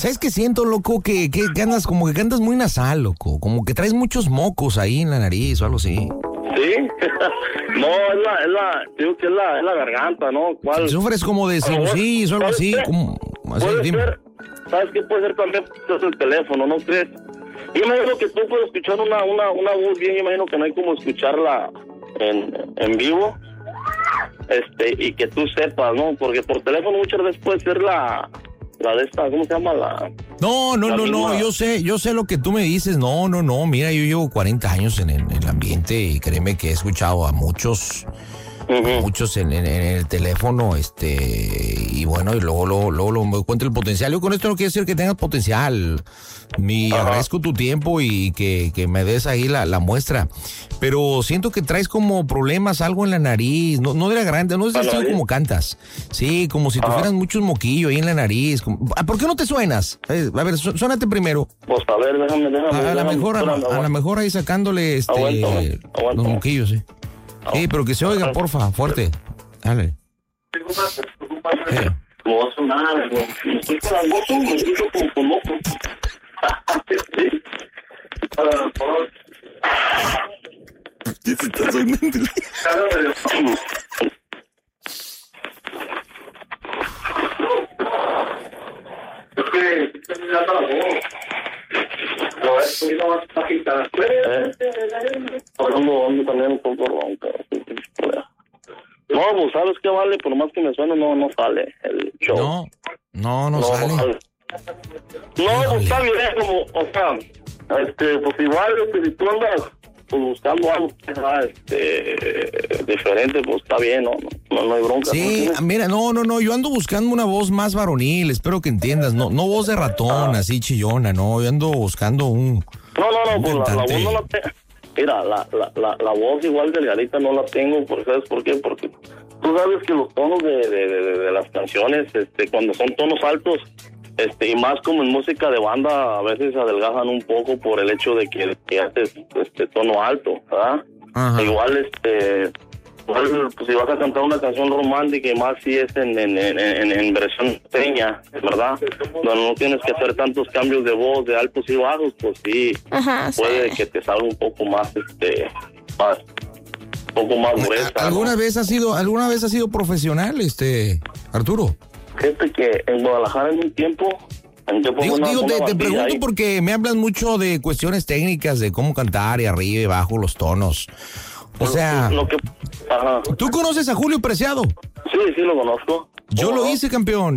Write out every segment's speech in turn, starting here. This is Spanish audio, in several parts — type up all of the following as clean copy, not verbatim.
¿Sabes qué siento, loco? Que andas como que cantas muy nasal, loco. Como que traes muchos mocos ahí en la nariz o algo así. ¿Sí? No, digo que es la garganta, ¿no? ¿Cuál? ¿Sufres como de sinusitis o algo así? Como, así puede dime. ser, ¿sabes qué puede ser también? Es el teléfono, ¿no crees? Yo imagino que tú puedes escuchar una voz bien, yo imagino que no hay como escucharla en vivo, y que tú sepas, ¿no? Porque por teléfono muchas veces puede ser la de esta, ¿cómo se llama? No, yo sé lo que tú me dices. No, mira, yo llevo 40 años en el ambiente y créeme que he escuchado a muchos en el teléfono, y bueno, y luego me doy cuenta del potencial. Yo con esto no quiero decir que tengas potencial. Agradezco tu tiempo y que me des ahí la muestra. Pero siento que traes como problemas, algo en la nariz, no de la garganta, no es así como cantas. Sí, como si tuvieras muchos moquillos ahí en la nariz. ¿Por qué no te suenas? A ver, suénate primero. Pues a ver, déjame. A lo mejor ahí sacándole aguanto. los moquillos, sí. Sí, pero que se oiga, porfa, fuerte. Dale. No va a sonar, estoy con la moto, me siento con moco. ¿Qué se está sonando? Es que estoy mirando la voz. No, es un poquito más bajita. Hablando también un poco ronca. No, pues sabes qué vale, por más que me suene, no sale el show. No sale. No, pues está bien, como, o sea, pues igual, si tú andas pues, buscando algo diferente, pues está bien, no hay bronca. Sí, ¿no? mira, no, yo ando buscando una voz más varonil, espero que entiendas, no voz de ratón, así chillona, no, yo ando buscando un pues la voz no la tengo. Mira, la voz igual delgadita no la tengo, ¿sabes por qué? Porque tú sabes que los tonos de las canciones, cuando son tonos altos, y más como en música de banda, a veces adelgazan un poco por el hecho de que haces tono alto, ¿verdad? Ajá. Igual, pues si vas a cantar una canción romántica y más si es en versión peña, ¿verdad? Donde no tienes que hacer tantos cambios de voz, de altos y bajos, pues sí, puede que te salga un poco más, un poco más gruesa. ¿Alguna vez has sido profesional, Arturo? Fíjate que en Guadalajara en un tiempo... Te pregunto porque me hablan mucho de cuestiones técnicas, de cómo cantar y arriba y abajo los tonos. O sea, ¿tú conoces a Julio Preciado? Sí, lo conozco. Yo lo hice, campeón.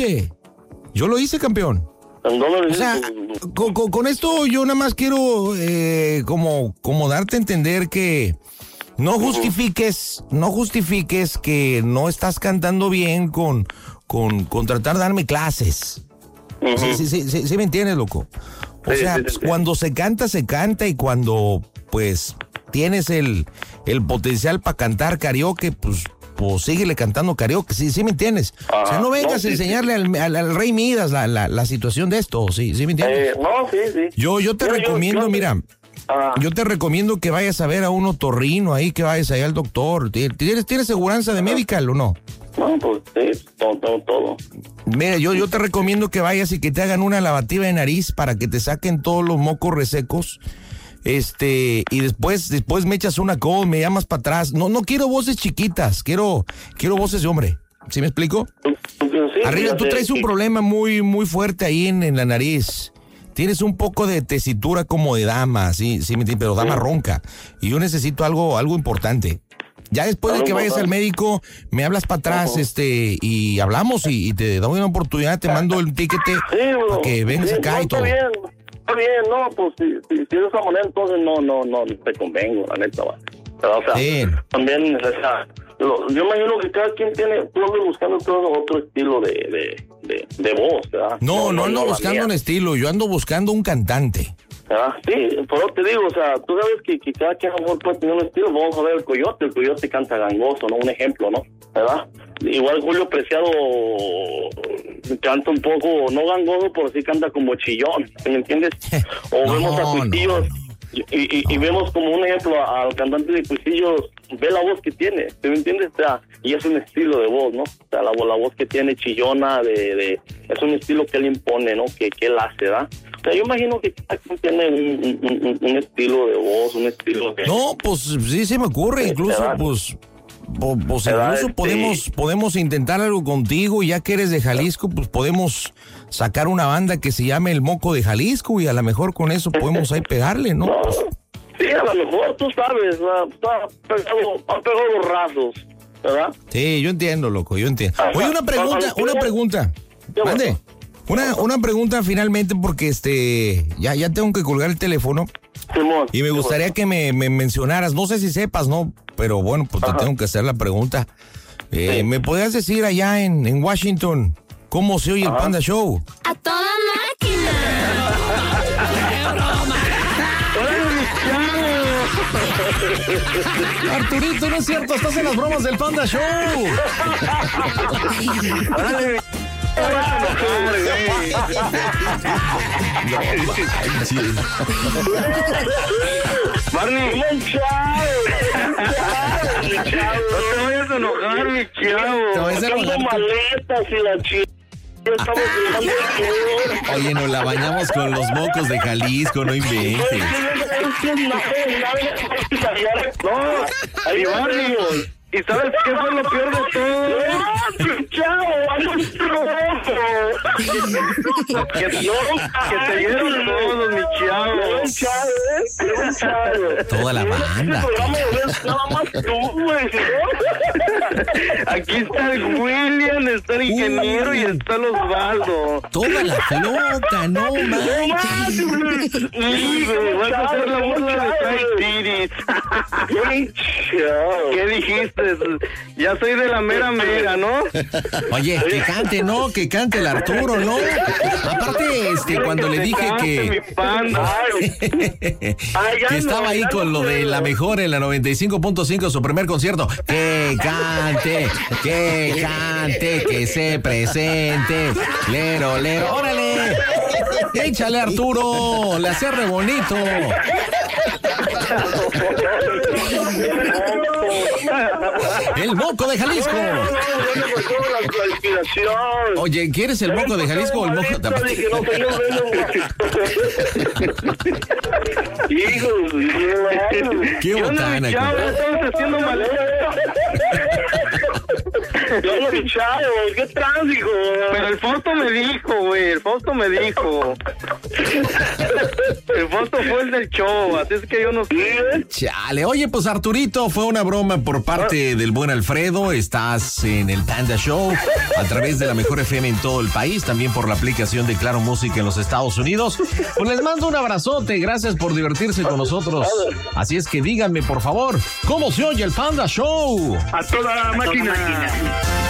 O sea, con esto yo nada más quiero como darte a entender que no justifiques que no estás cantando bien con tratar de darme clases. Sí, me entiendes, loco. O sea, pues, cuando se canta y cuando pues tienes el potencial para cantar karaoke, pues síguele cantando karaoke, sí me entiendes. O sea, no vengas a enseñarle al Rey Midas la situación de esto, sí me entiendes. Sí. Yo te recomiendo, mira, yo te recomiendo que vayas a ver a un otorrino ahí, que vayas allá al doctor. ¿Tienes seguranza de medical o no? No, pues sí, todo. Mira, yo te recomiendo que vayas y que te hagan una lavativa de nariz para que te saquen todos los mocos resecos. Y después me echas una call, me llamas para atrás. No quiero voces chiquitas, quiero voces de hombre. ¿Sí me explico? Sí, Arriba, tú traes un problema muy, muy fuerte ahí en la nariz. Tienes un poco de tesitura como de dama, sí me entiendes, pero dama ronca. Y yo necesito algo importante. Ya después de que vayas al médico, me hablas para atrás, y hablamos y te doy una oportunidad, te mando el tiquete para que vengas acá y todo. Está bien, no, pues si de esa manera, entonces no te convengo, la neta, va. Pero, o sea, también, o sea, yo imagino que cada quien tiene, tú andas buscando todo otro estilo de voz, ¿verdad? No ando buscando un estilo, yo ando buscando un cantante. Sí, pero te digo, o sea, tú sabes que cada quien a lo mejor puede tener un estilo. Vamos a ver el Coyote canta gangoso, ¿no? Un ejemplo, ¿no? ¿Verdad? Igual Julio Preciado canta un poco, no gangoso, pero sí canta como chillón, ¿me entiendes? O vemos a Cuisillos y vemos como un ejemplo al cantante de Cuisillos, ve la voz que tiene, ¿te me entiendes? O sea, y es un estilo de voz, ¿no? O sea, la voz que tiene chillona, es un estilo que él impone, ¿no? Que él hace, ¿verdad? O sea, yo imagino que tiene un estilo de voz, un estilo de... No, pues sí se me ocurre, incluso, pues incluso podemos intentar algo contigo, ya que eres de Jalisco, pues podemos sacar una banda que se llame El Moco de Jalisco y a lo mejor con eso podemos ahí pegarle, ¿no? Sí, a lo mejor, tú sabes, han pegado los rasos, ¿verdad? Sí, yo entiendo, loco, yo entiendo. Oye, una pregunta. Mande. Una pregunta finalmente, porque ya tengo que colgar el teléfono. Simón, y me gustaría que me mencionaras, no sé si sepas, ¿no? Pero bueno, pues te tengo que hacer la pregunta. Sí. ¿Me podrías decir allá en Washington cómo se oye el Panda Show? ¡A toda máquina! Arturito, no es cierto, estás en las bromas del Panda Show. Barney, mi chavo. No te vayas a enojar, mi chavo. Te vayas a enojar. Maletas y la chica. Oye, nos la bañamos con los mocos de Jalisco, no inventes. No, ahí Barney. ¿Y sabes qué fue lo peor de todo? Que te dieron todos, mi chavo. Toda la banda. Aquí está el William, está el ingeniero y está el Osvaldo. Toda la flota, no manches. Vas a hacer la burla de Ty Tiris. ¿Qué dijiste? Ya soy de la mera, ¿no? Oye, que cante, ¿no? Que cante el Arturo, ¿no? Aparte, cuando le dije que estaba ahí con lo de la mejor en la 95.5, su primer concierto. Que cante, que se presente. Lero, órale. Échale, Arturo, le hace re bonito. El Moco de Jalisco. Oye, ¿quieres el Moco de Jalisco o el Moco de Jalisco? Qué botana. Estamos haciendo mal. ¿Qué tránsito? Pero el Fausto me dijo, güey. El Fausto fue el del show, así es que yo no sé. Chale, oye, pues Arturito, fue una broma por parte del buen Alfredo. Estás en el Panda Show a través de la Mejor FM en todo el país, también por la aplicación de Claro Música en los Estados Unidos. Pues les mando un abrazote, gracias por divertirse con nosotros. Así es que díganme, por favor, ¿cómo se oye el Panda Show? A toda máquina.